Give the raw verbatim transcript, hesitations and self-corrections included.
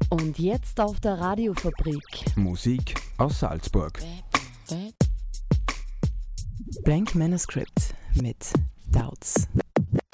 Und jetzt auf der Radiofabrik. Musik aus Salzburg. Blank Manuscript mit Doubts.